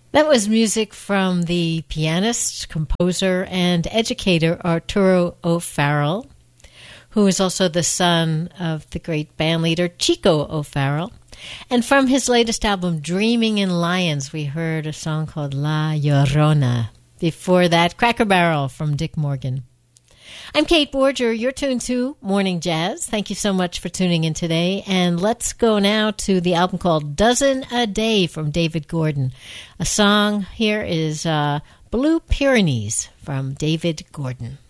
That was music from the pianist, composer, and educator Arturo O'Farrill, who is also the son of the great bandleader Chico O'Farrill. And from his latest album, Dreaming in Lions, we heard a song called La Llorona. Before that, Cracker Barrel from Dick Morgan. I'm Kate Borger. You're tuned to Morning Jazz. Thank you so much for tuning in today. And let's go now to the album called Dozen a Day from David Gordon. A song here is Blue Pyrenees from David Gordon.